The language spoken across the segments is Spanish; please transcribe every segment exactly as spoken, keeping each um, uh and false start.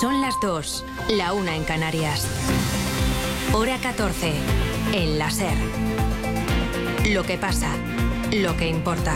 Son las dos, la una en Canarias. Hora catorce, en la SER. Lo que pasa, lo que importa.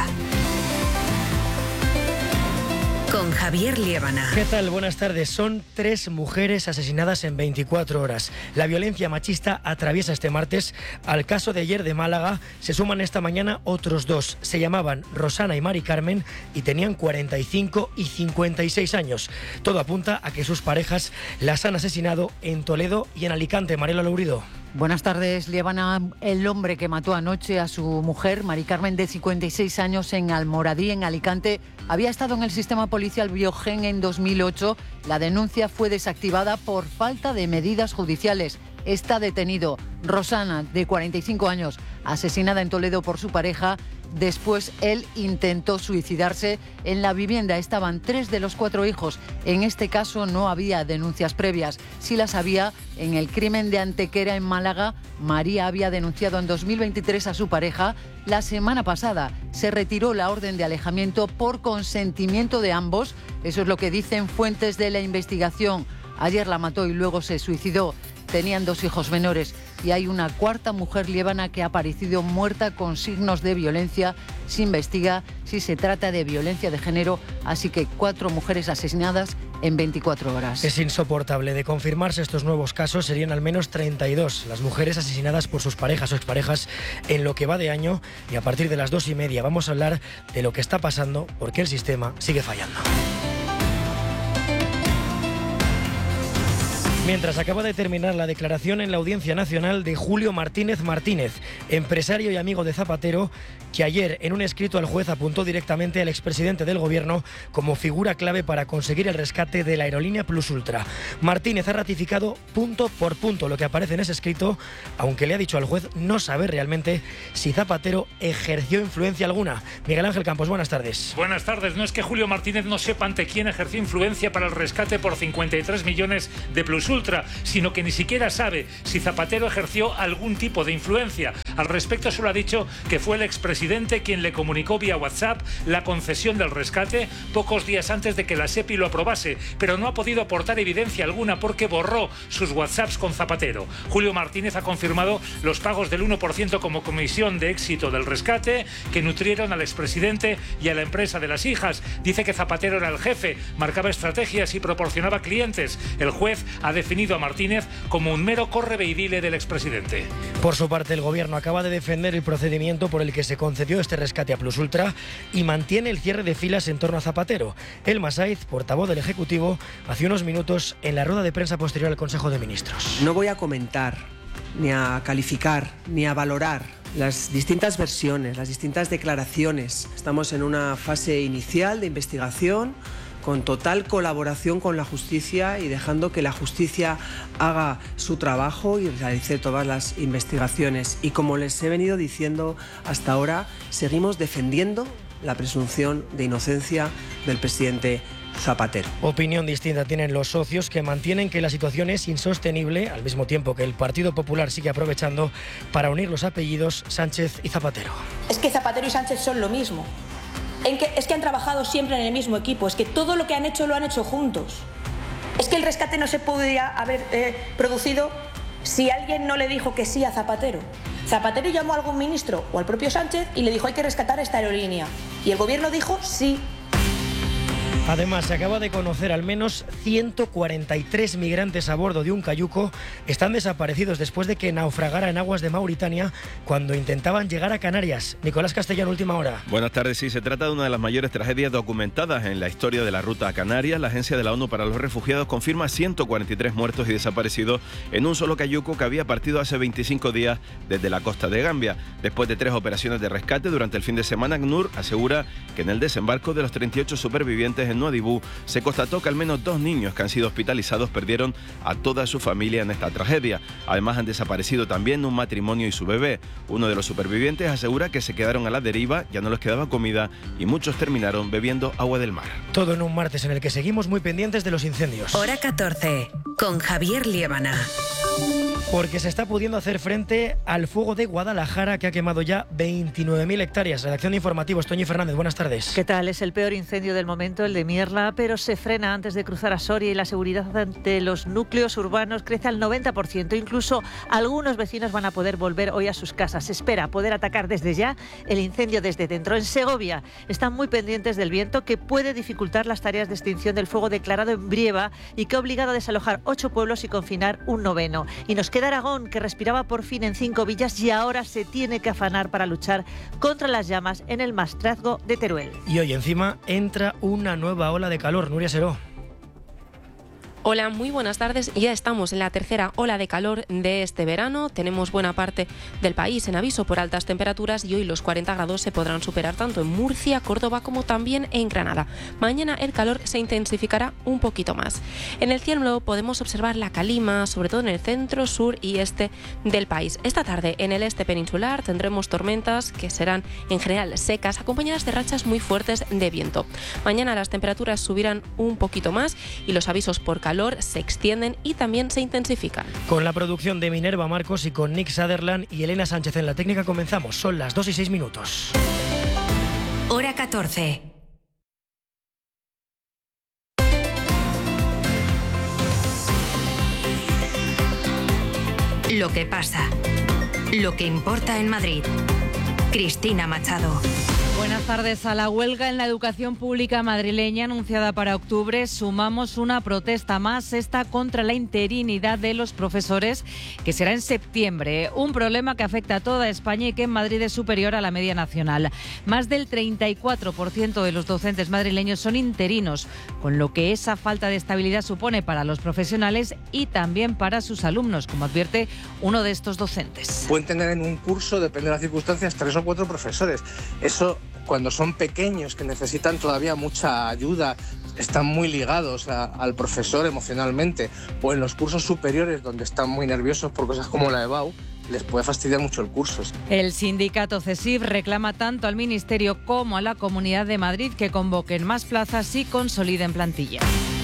Con Javier Liébana. ¿Qué tal? Buenas tardes. Son tres mujeres asesinadas en veinticuatro horas. La violencia machista atraviesa este martes. Al caso de ayer de Málaga se suman esta mañana otros dos. Se llamaban Rosana y Mari Carmen y tenían cuarenta y cinco y cincuenta y seis años. Todo apunta a que sus parejas las han asesinado en Toledo y en Alicante. Mariela Lourido. Buenas tardes, Liébana. El hombre que mató anoche a su mujer, Mari Carmen, de cincuenta y seis años, en Almoradí, en Alicante, había estado en el sistema policial Biogen en dos mil ocho. La denuncia fue desactivada por falta de medidas judiciales. Está detenido. Rosana, de cuarenta y cinco años, asesinada en Toledo por su pareja. Después él intentó suicidarse. En la vivienda estaban tres de los cuatro hijos. En este caso no había denuncias previas. Sí las había en el crimen de Antequera, en Málaga. María había denunciado en dos mil veintitrés a su pareja. La semana pasada se retiró la orden de alejamiento por consentimiento de ambos. Eso es lo que dicen fuentes de la investigación. Ayer la mató y luego se suicidó. Tenían dos hijos menores y hay una cuarta mujer, Liébana, que ha aparecido muerta con signos de violencia. Se investiga si se trata de violencia de género, así que cuatro mujeres asesinadas en veinticuatro horas. Es insoportable. De confirmarse estos nuevos casos, serían al menos treinta y dos las mujeres asesinadas por sus parejas o exparejas en lo que va de año, y a partir de las dos y media vamos a hablar de lo que está pasando porque el sistema sigue fallando. Mientras acaba de terminar la declaración en la Audiencia Nacional de Julio Martínez Martínez, empresario y amigo de Zapatero, que ayer en un escrito al juez apuntó directamente al expresidente del Gobierno como figura clave para conseguir el rescate de la aerolínea Plus Ultra. Martínez ha ratificado punto por punto lo que aparece en ese escrito, aunque le ha dicho al juez no saber realmente si Zapatero ejerció influencia alguna. Miguel Ángel Campos, buenas tardes. Buenas tardes. No es que Julio Martínez no sepa ante quién ejerció influencia para el rescate por cincuenta y tres millones de Plus Ultra. Ultra, sino que ni siquiera sabe si Zapatero ejerció algún tipo de influencia. Al respecto solo ha dicho que fue el expresidente quien le comunicó vía WhatsApp la concesión del rescate pocos días antes de que la SEPI lo aprobase, pero no ha podido aportar evidencia alguna porque borró sus WhatsApps con Zapatero. Julio Martínez ha confirmado los pagos del uno por ciento como comisión de éxito del rescate que nutrieron al expresidente y a la empresa de las hijas. Dice que Zapatero era el jefe, marcaba estrategias y proporcionaba clientes. El juez ha definido a Martínez como un mero correveidile del expresidente. Por su parte, el Gobierno acaba de defender el procedimiento por el que se concedió este rescate a Plus Ultra y mantiene el cierre de filas en torno a Zapatero. Elma Saiz, portavoz del Ejecutivo, hace unos minutos en la rueda de prensa posterior al Consejo de Ministros. No voy a comentar, ni a calificar, ni a valorar las distintas versiones, las distintas declaraciones. Estamos en una fase inicial de investigación, con total colaboración con la justicia y dejando que la justicia haga su trabajo y realice todas las investigaciones. Y como les he venido diciendo hasta ahora, seguimos defendiendo la presunción de inocencia del presidente Zapatero. Opinión distinta tienen los socios, que mantienen que la situación es insostenible, al mismo tiempo que el Partido Popular sigue aprovechando para unir los apellidos Sánchez y Zapatero. Es que Zapatero y Sánchez son lo mismo. En que, es que han trabajado siempre en el mismo equipo, es que todo lo que han hecho lo han hecho juntos. Es que el rescate no se podría haber eh, producido si alguien no le dijo que sí a Zapatero. Zapatero llamó a algún ministro o al propio Sánchez y le dijo hay que rescatar esta aerolínea. Y el gobierno dijo sí. Además, se acaba de conocer al menos ciento cuarenta y tres migrantes a bordo de un cayuco están desaparecidos después de que naufragara en aguas de Mauritania cuando intentaban llegar a Canarias. Nicolás Castellano, última hora. Buenas tardes. Sí, se trata de una de las mayores tragedias documentadas en la historia de la ruta a Canarias. La Agencia de la ONU para los Refugiados confirma ciento cuarenta y tres muertos y desaparecidos en un solo cayuco que había partido hace veinticinco días desde la costa de Gambia. Después de tres operaciones de rescate durante el fin de semana, ACNUR asegura que en el desembarco de los treinta y ocho supervivientes en Nuadhibou se constató que al menos dos niños que han sido hospitalizados perdieron a toda su familia en esta tragedia. Además, han desaparecido también un matrimonio y su bebé. Uno de los supervivientes asegura que se quedaron a la deriva, ya no les quedaba comida y muchos terminaron bebiendo agua del mar. Todo en un martes en el que seguimos muy pendientes de los incendios. Hora catorce. con Javier Liébana. Porque se está pudiendo hacer frente al fuego de Guadalajara, que ha quemado ya veintinueve mil hectáreas. Redacción de Informativos, Toñi Fernández, buenas tardes. ¿Qué tal? Es el peor incendio del momento, el de Mierla, pero se frena antes de cruzar a Soria y la seguridad ante los núcleos urbanos crece al noventa por ciento. Incluso algunos vecinos van a poder volver hoy a sus casas. Se espera poder atacar desde ya el incendio desde dentro. En Segovia están muy pendientes del viento, que puede dificultar las tareas de extinción del fuego declarado en Brieva y que ha obligado a desalojar ocho pueblos y confinar un noveno. Y nos queda Aragón, que respiraba por fin en cinco villas y ahora se tiene que afanar para luchar contra las llamas en el Maestrazgo de Teruel. Y hoy encima entra una nueva ola de calor. Nuria Seró. Hola, muy buenas tardes. Ya estamos en la tercera ola de calor de este verano. Tenemos buena parte del país en aviso por altas temperaturas y hoy los cuarenta grados se podrán superar tanto en Murcia, Córdoba como también en Granada. Mañana el calor se intensificará un poquito más. En el cielo podemos observar la calima, sobre todo en el centro, sur y este del país. Esta tarde en el este peninsular tendremos tormentas que serán en general secas, acompañadas de rachas muy fuertes de viento. Mañana las temperaturas subirán un poquito más y los avisos por calor se extienden y también se intensifican. Con la producción de Minerva Marcos y con Nick Sutherland y Elena Sánchez en la técnica comenzamos. Son las dos y seis minutos. Hora catorce. Lo que pasa. Lo que importa en Madrid. Cristina Machado. Buenas tardes. A la huelga en la educación pública madrileña anunciada para octubre sumamos una protesta más, esta contra la interinidad de los profesores, que será en septiembre. Un problema que afecta a toda España y que en Madrid es superior a la media nacional. Más del treinta y cuatro por ciento de los docentes madrileños son interinos, con lo que esa falta de estabilidad supone para los profesionales y también para sus alumnos, como advierte uno de estos docentes. Pueden tener en un curso, depende de las circunstancias, tres o cuatro profesores. Eso, cuando son pequeños, que necesitan todavía mucha ayuda, están muy ligados a, al profesor emocionalmente, o en los cursos superiores donde están muy nerviosos por cosas como la EBAU, les puede fastidiar mucho el curso. El sindicato CESIF reclama tanto al Ministerio como a la Comunidad de Madrid que convoquen más plazas y consoliden plantilla.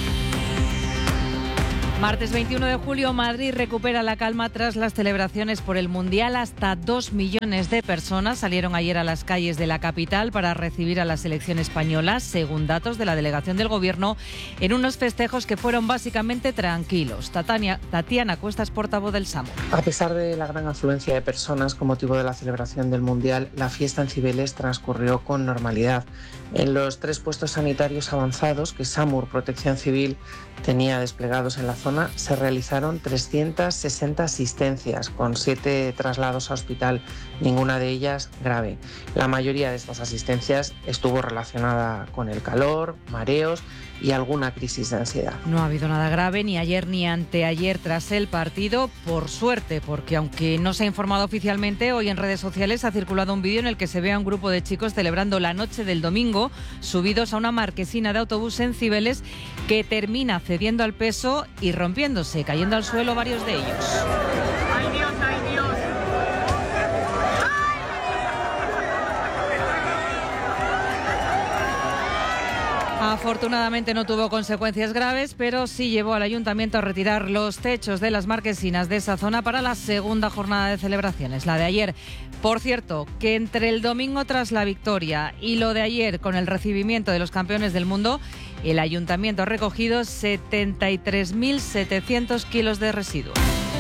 Martes veintiuno de julio, Madrid recupera la calma tras las celebraciones por el Mundial. Hasta dos millones de personas salieron ayer a las calles de la capital para recibir a la selección española, según datos de la delegación del Gobierno, en unos festejos que fueron básicamente tranquilos. Tatania, Tatiana Cuestas, portavoz del SAMUR. A pesar de la gran afluencia de personas con motivo de la celebración del Mundial, la fiesta en Cibeles transcurrió con normalidad. En los tres puestos sanitarios avanzados que SAMUR Protección Civil tenía desplegados en la zona, se realizaron trescientas sesenta asistencias, con siete traslados a hospital, ninguna de ellas grave. La mayoría de estas asistencias estuvo relacionada con el calor, mareos y alguna crisis de ansiedad. No ha habido nada grave ni ayer ni anteayer tras el partido, por suerte, porque aunque no se ha informado oficialmente, hoy en redes sociales ha circulado un vídeo en el que se ve a un grupo de chicos celebrando la noche del domingo, subidos a una marquesina de autobús en Cibeles, que termina cediendo al peso y rompiéndose, cayendo al suelo varios de ellos. ¡Ay Dios, ay Dios! Afortunadamente no tuvo consecuencias graves, pero sí llevó al ayuntamiento a retirar los techos de las marquesinas de esa zona para la segunda jornada de celebraciones, la de ayer. Por cierto, que entre el domingo tras la victoria y lo de ayer con el recibimiento de los campeones del mundo, el ayuntamiento ha recogido setenta y tres mil setecientos kilos de residuos.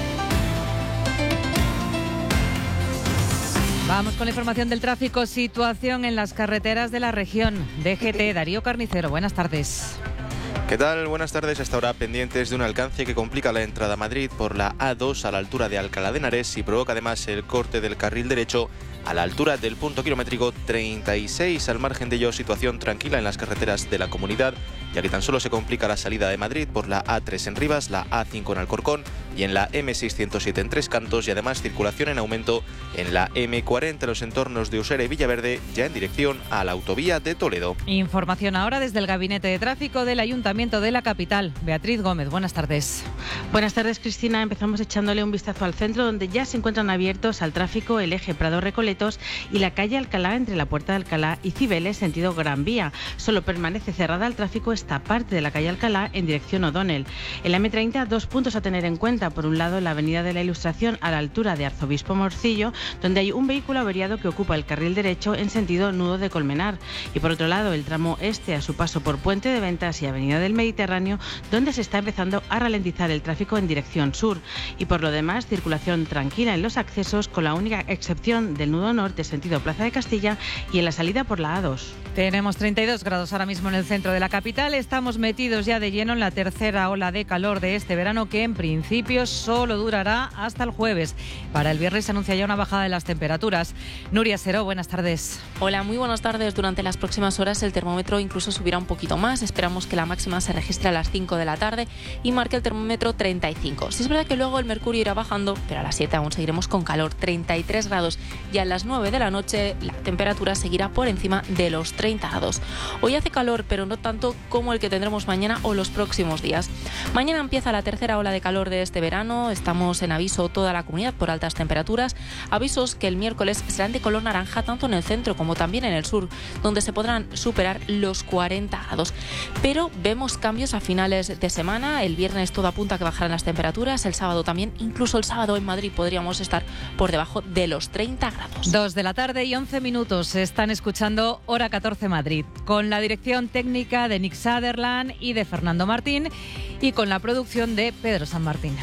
Vamos con la información del tráfico. Situación en las carreteras de la región. D G T, Darío Carnicero, buenas tardes. ¿Qué tal? Buenas tardes. Hasta ahora pendientes de un alcance que complica la entrada a Madrid por la A dos a la altura de Alcalá de Henares y provoca además el corte del carril derecho a la altura del punto kilométrico treinta y seis. Al margen de ello, situación tranquila en las carreteras de la comunidad, ya que tan solo se complica la salida de Madrid por la A tres en Rivas, la A cinco en Alcorcón y en la M seiscientos siete en Tres Cantos, y además circulación en aumento en la M cuarenta en los entornos de Usera y Villaverde, ya en dirección a la autovía de Toledo. Información ahora desde el Gabinete de Tráfico del Ayuntamiento de la capital. Beatriz Gómez, buenas tardes. Buenas tardes, Cristina. Empezamos echándole un vistazo al centro, donde ya se encuentran abiertos al tráfico el eje Prado-Recoletos y la calle Alcalá entre la Puerta de Alcalá y Cibeles, sentido Gran Vía. Solo permanece cerrada al tráfico esta esta parte de la calle Alcalá en dirección O'Donnell. En la eme treinta, dos puntos a tener en cuenta. Por un lado, la avenida de la Ilustración a la altura de Arzobispo Morcillo, donde hay un vehículo averiado que ocupa el carril derecho en sentido nudo de Colmenar. Y por otro lado, el tramo este a su paso por Puente de Ventas y Avenida del Mediterráneo, donde se está empezando a ralentizar el tráfico en dirección sur. Y por lo demás, circulación tranquila en los accesos, con la única excepción del nudo norte sentido Plaza de Castilla y en la salida por la A dos. Tenemos treinta y dos grados ahora mismo en el centro de la capital. Estamos metidos ya de lleno en la tercera ola de calor de este verano, que en principio solo durará hasta el jueves. Para el viernes se anuncia ya una bajada de las temperaturas. Nuria Seró, buenas tardes. Hola, muy buenas tardes. Durante las próximas horas el termómetro incluso subirá un poquito más. Esperamos que la máxima se registre a las cinco de la tarde y marque el termómetro treinta y cinco. Sí es verdad que luego el mercurio irá bajando, pero a las siete aún seguiremos con calor, treinta y tres grados. Y a las nueve de la noche la temperatura seguirá por encima de los treinta grados. Hoy hace calor, pero no tanto como el que tendremos mañana o los próximos días. Mañana empieza la tercera ola de calor de este verano. Estamos en aviso toda la comunidad por altas temperaturas. Avisos que el miércoles serán de color naranja tanto en el centro como también en el sur, donde se podrán superar los cuarenta grados. Pero vemos cambios a finales de semana. El viernes todo apunta a que bajarán las temperaturas. El sábado también. Incluso el sábado en Madrid podríamos estar por debajo de los treinta grados. Dos de la tarde y once minutos. Están escuchando Hora catorce Madrid, con la dirección técnica de Nick Sutherland y de Fernando Martín, y con la producción de Pedro San Martín.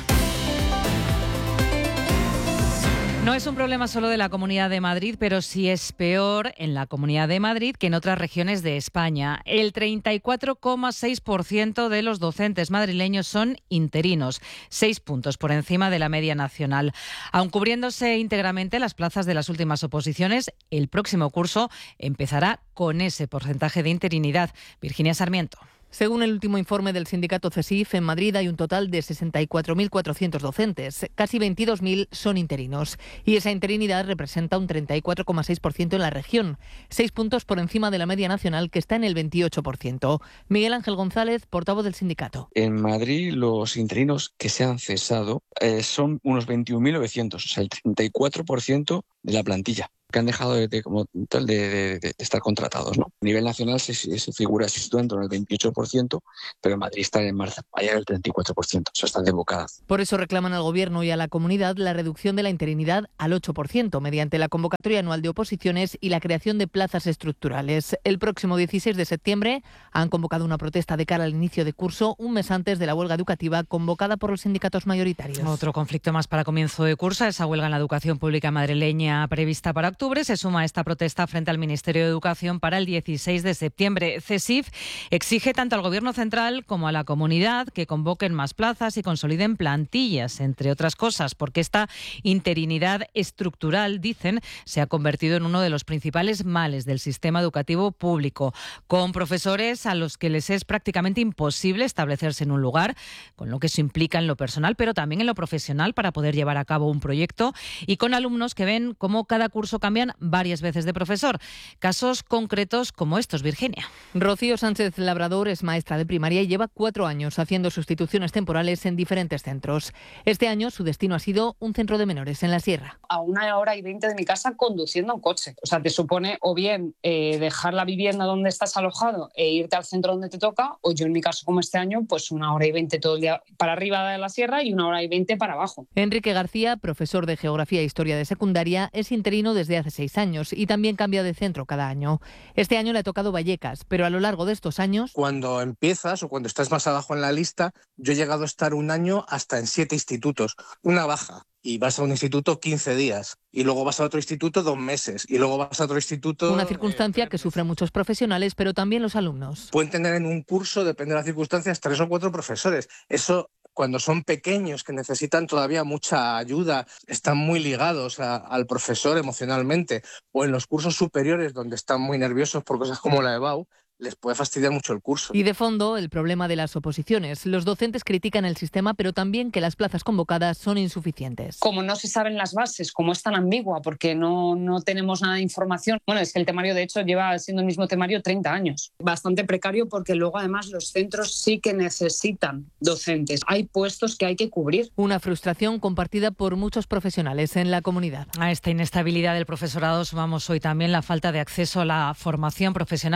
No es un problema solo de la Comunidad de Madrid, pero sí es peor en la Comunidad de Madrid que en otras regiones de España. El treinta y cuatro coma seis por ciento de los docentes madrileños son interinos, seis puntos por encima de la media nacional. Aun cubriéndose íntegramente las plazas de las últimas oposiciones, el próximo curso empezará con ese porcentaje de interinidad. Virginia Sarmiento. Según el último informe del sindicato CESIF, en Madrid hay un total de sesenta y cuatro mil cuatrocientos docentes. Casi veintidós mil son interinos. Y esa interinidad representa un treinta y cuatro coma seis por ciento en la región. Seis puntos por encima de la media nacional, que está en el veintiocho por ciento. Miguel Ángel González, portavoz del sindicato. En Madrid, los interinos que se han cesado eh, son unos veintiún mil novecientos, o sea, el treinta y cuatro por ciento de la plantilla, que han dejado de, de, como tal de, de, de estar contratados, ¿no? A nivel nacional se, se figura, se sitúa en torno al veintiocho por ciento, pero en Madrid está en marzo, allá el treinta y cuatro por ciento, eso está desbocada. Por eso reclaman al Gobierno y a la comunidad la reducción de la interinidad al ocho por ciento, mediante la convocatoria anual de oposiciones y la creación de plazas estructurales. El próximo dieciséis de septiembre han convocado una protesta de cara al inicio de curso, un mes antes de la huelga educativa convocada por los sindicatos mayoritarios. Otro conflicto más para comienzo de curso, esa huelga en la educación pública madrileña prevista para octubre. Se suma esta protesta frente al Ministerio de Educación para el dieciséis de septiembre. CESIF exige tanto al Gobierno central como a la comunidad que convoquen más plazas y consoliden plantillas, entre otras cosas, porque esta interinidad estructural, dicen, se ha convertido en uno de los principales males del sistema educativo público, con profesores a los que les es prácticamente imposible establecerse en un lugar, con lo que eso implica en lo personal, pero también en lo profesional para poder llevar a cabo un proyecto, y con alumnos que ven cómo cada curso cambian varias veces de profesor. Casos concretos como estos, Virginia. Rocío Sánchez Labrador es maestra de primaria y lleva cuatro años haciendo sustituciones temporales en diferentes centros. Este año su destino ha sido un centro de menores en la Sierra. A una hora y veinte de mi casa conduciendo un coche. O sea, te supone o bien eh, dejar la vivienda donde estás alojado e irte al centro donde te toca, o yo en mi caso como este año, pues una hora y veinte todo el día para arriba de la Sierra y una hora y veinte para abajo. Enrique García, profesor de Geografía e Historia de secundaria, es interino desde hace seis años y también cambia de centro cada año. Este año le ha tocado Vallecas, pero a lo largo de estos años... Cuando empiezas o cuando estás más abajo en la lista, yo he llegado a estar un año hasta en siete institutos, una baja. Y vas a un instituto quince días, y luego vas a otro instituto dos meses, y luego vas a otro instituto... Una circunstancia que sufren muchos profesionales, pero también los alumnos. Pueden tener en un curso, depende de las circunstancias, tres o cuatro profesores. Eso... Cuando son pequeños, que necesitan todavía mucha ayuda, están muy ligados a, al profesor emocionalmente, o en los cursos superiores donde están muy nerviosos por cosas como la EBAU, les puede fastidiar mucho el curso. Y de fondo, el problema de las oposiciones. Los docentes critican el sistema, pero también que las plazas convocadas son insuficientes. Como no se saben las bases, como es tan ambigua, porque no, no tenemos nada de información. Bueno, es que el temario, de hecho, lleva siendo el mismo temario treinta años. Bastante precario porque luego, además, los centros sí que necesitan docentes. Hay puestos que hay que cubrir. Una frustración compartida por muchos profesionales en la comunidad. A esta inestabilidad del profesorado sumamos hoy también la falta de acceso a la formación profesional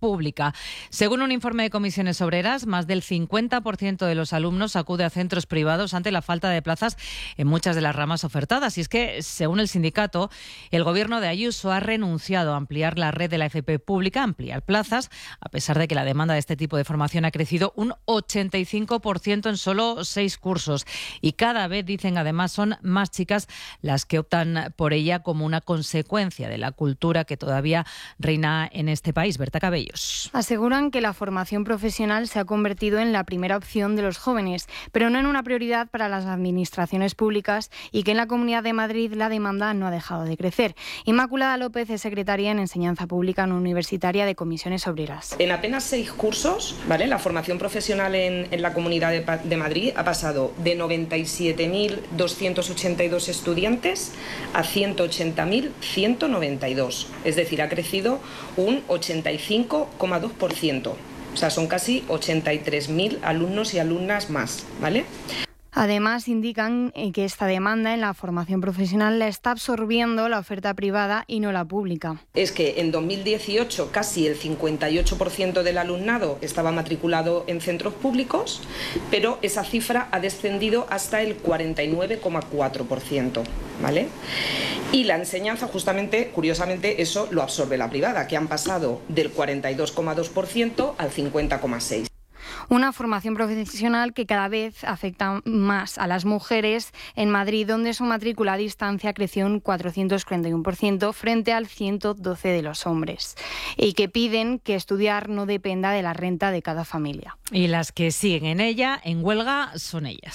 pública. Según un informe de Comisiones Obreras, más del cincuenta por ciento de los alumnos acude a centros privados ante la falta de plazas en muchas de las ramas ofertadas. Y es que, según el sindicato, el gobierno de Ayuso ha renunciado a ampliar la red de la F P pública, a ampliar plazas, a pesar de que la demanda de este tipo de formación ha crecido un ochenta y cinco por ciento en solo seis cursos. Y cada vez, dicen además, son más chicas las que optan por ella como una consecuencia de la cultura que todavía reina en este país. Berta Cabellos. Aseguran que la formación profesional se ha convertido en la primera opción de los jóvenes, pero no en una prioridad para las administraciones públicas, y que en la Comunidad de Madrid la demanda no ha dejado de crecer. Inmaculada López es secretaria en Enseñanza Pública Universitaria de Comisiones Obreras. En apenas seis cursos, ¿vale?, la formación profesional en, en la Comunidad de, de Madrid ha pasado de noventa y siete mil doscientos ochenta y dos estudiantes a ciento ochenta mil ciento noventa y dos. Es decir, ha crecido un ochenta y cinco coma dos por ciento. O sea, son casi ochenta y tres mil alumnos y alumnas más, ¿vale? Además, indican que esta demanda en la formación profesional la está absorbiendo la oferta privada y no la pública. Es que en dos mil dieciocho casi el cincuenta y ocho por ciento del alumnado estaba matriculado en centros públicos, pero esa cifra ha descendido hasta el cuarenta y nueve coma cuatro por ciento, ¿vale? Y la enseñanza, justamente, curiosamente, eso lo absorbe la privada, que han pasado del cuarenta y dos coma dos por ciento al cincuenta coma seis por ciento. Una formación profesional que cada vez afecta más a las mujeres en Madrid, donde su matrícula a distancia creció un cuatrocientos cuarenta y uno por ciento frente al ciento doce por ciento de los hombres, y que piden que estudiar no dependa de la renta de cada familia. Y las que siguen en ella, en huelga, son ellas.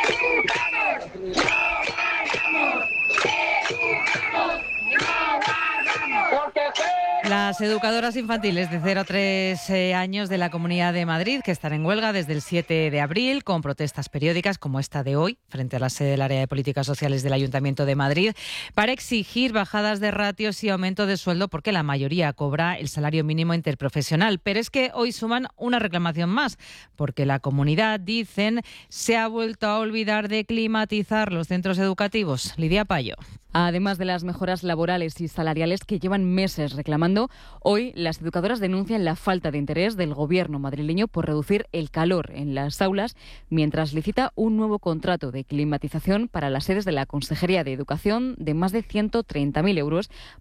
Las educadoras infantiles de cero a tres años de la Comunidad de Madrid, que están en huelga desde el siete de abril, con protestas periódicas como esta de hoy, frente a la sede del Área de Políticas Sociales del Ayuntamiento de Madrid, para exigir bajadas de ratios y aumento de sueldo, porque la mayoría cobra el salario mínimo interprofesional. Pero es que hoy suman una reclamación más, porque la comunidad, dicen, se ha vuelto a olvidar de climatizar los centros educativos. Lidia Payo. Además de las mejoras laborales y salariales que llevan meses reclamando, hoy las educadoras denuncian la falta de interés del gobierno madrileño por reducir el calor en las aulas, mientras licita un nuevo contrato de climatización para las sedes de la Consejería de Educación de más de ciento treinta mil euros